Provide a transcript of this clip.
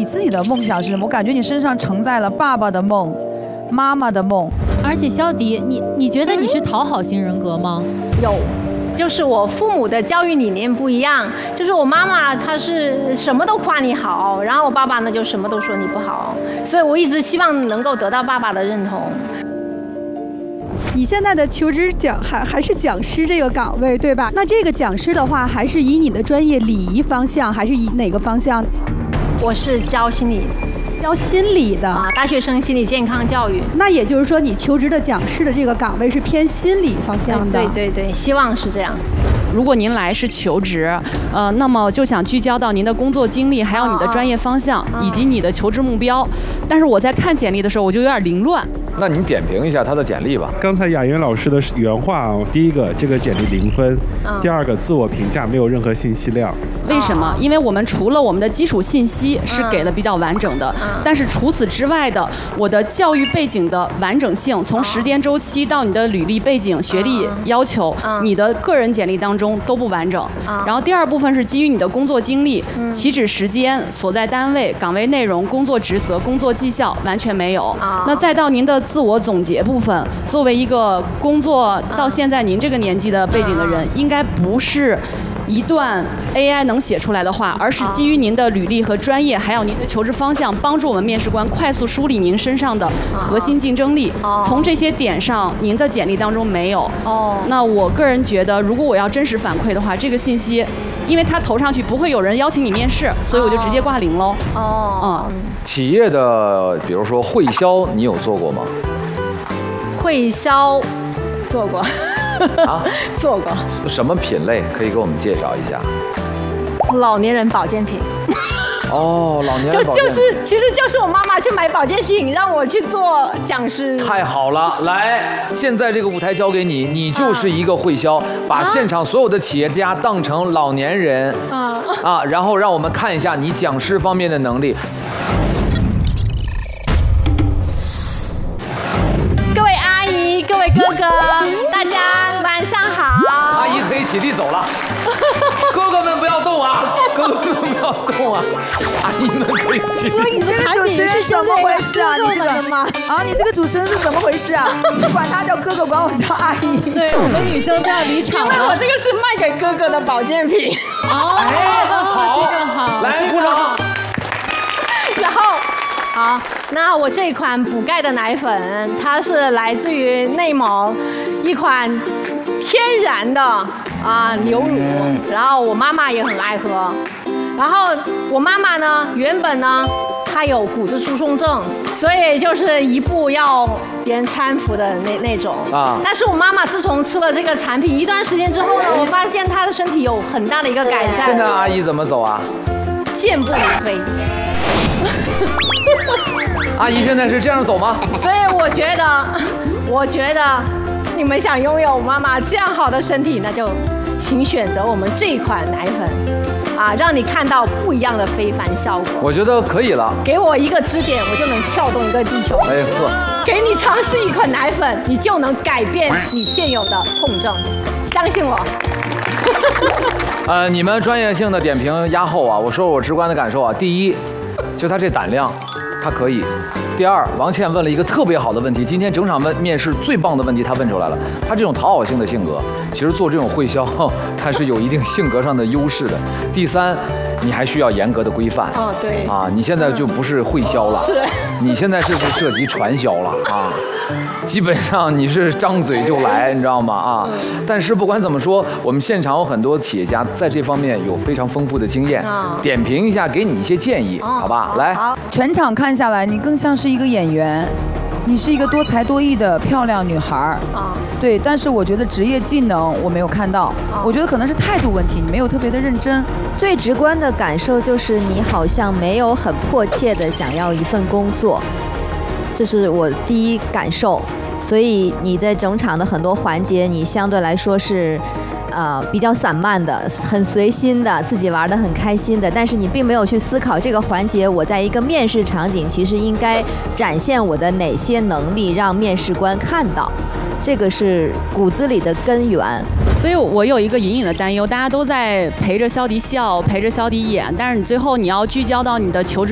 你自己的梦想是什么？我感觉你身上承载了爸爸的梦、妈妈的梦。 而且肖迪，你觉得你是讨好型人格吗？ 有。就是我父母的教育理念不一样，就是我妈妈她是什么都夸你好，然后我爸爸呢就什么都说你不好，所以我一直希望能够得到爸爸的认同。 你现在的求职还是讲师这个岗位，对吧？那这个讲师的话，还是以你的专业礼仪方向，还是以哪个方向？ 我是教心理。 教心理的啊，大学生心理健康教育。 那也就是说，你求职的讲师的这个岗位是偏心理方向的。 对，希望是这样。 如果您来是求职，那么就想聚焦到您的工作经历，还有你的专业方向，以及你的求职目标。但是我在看简历的时候，我就有点凌乱。 那你点评一下他的简历吧。 刚才雅媛老师的原话啊，第一个，这个简历0分；第二个，自我评价没有任何信息量。 为什么？因为我们除了我们的基础信息是给的比较完整的，但是除此之外的，我的教育背景的完整性，从时间周期到你的履历背景、学历要求，你的个人简历当中都不完整。然后第二部分是基于你的工作经历、起止时间、所在单位、岗位内容、工作职责、工作绩效完全没有。那再到您的自我总结部分，作为一个工作到现在您这个年纪的背景的人，应该不是一段 AI 能写出来的话，而是基于您的履历和专业，还有您的求职方向，帮助我们面试官快速梳理您身上的核心竞争力。从这些点上，您的简历当中没有。那我个人觉得，如果我要真实反馈的话，这个信息，因为它投上去不会有人邀请你面试，所以我就直接挂0喽。 企业的，比如说会销，你有做过吗？ 会销做过。做过。 什么品类可以给我们介绍一下？ 老年人保健品。 老年人保健品其实就是我妈妈去买保健品，让我去做讲师。 太好了，来，现在这个舞台交给你，你就是一个会销，把现场所有的企业家当成老年人然后让我们看一下你讲师方面的能力。 各位阿姨，各位哥哥，大家晚上好。 阿姨可以起立走了，哥哥们不要动啊，哥哥们不要动啊，阿姨们可以起立。 所以你这个主持人是怎么回事啊？你这个你这个主持人是怎么回事啊？你管他叫哥哥，管我叫阿姨。 对，我们女生都要离场了。 因为我这个是卖给哥哥的保健品。 好， 这个好， 来鼓掌。 然后。好，那我这款补钙的奶粉，它是来自于内蒙一款天然的牛乳，然后我妈妈也很爱喝。然后我妈妈呢，原本呢她有骨质疏松症，所以就是一步要别人搀扶的那种但是我妈妈自从吃了这个产品一段时间之后呢，我发现她的身体有很大的一个改善。 现在阿姨怎么走啊？ 健步如飞。 阿姨现在是这样走吗？ 所以我觉得你们想拥有妈妈这样好的身体，那就请选择我们这一款奶粉让你看到不一样的非凡效果。 我觉得可以了。 给我一个支点，我就能撬动一个地球。给你尝试一款奶粉，你就能改变你现有的痛症，相信我。 你们专业性的点评压后我说我直观的感受第一，就他这胆量，他可以。第二，王倩问了一个特别好的问题，今天整场面试最棒的问题他问出来了。他这种讨好性的性格，其实做这种会销，他是有一定性格上的优势的。第三，你还需要严格的规范。 对。 你现在就不是会销了，你现在是涉及传销了基本上你是张嘴就来，你知道吗？但是不管怎么说，我们现场有很多企业家在这方面有非常丰富的经验，点评一下，给你一些建议，好吧？来， 全场看下来，你更像是一个演员，你是一个多才多艺的漂亮女孩对，但是我觉得职业技能我没有看到，我觉得可能是态度问题，你没有特别的认真。 最直观的感受就是你好像没有很迫切的想要一份工作，这是我第一感受。所以你在整场的很多环节，你相对来说是比较散漫的，很随心的，自己玩得很开心的，但是你并没有去思考这个环节我在一个面试场景其实应该展现我的哪些能力让面试官看到，这个是骨子里的根源。 所以我有一个隐隐的担忧，大家都在陪着肖迪笑，陪着肖迪演，但是你最后你要聚焦到你的求职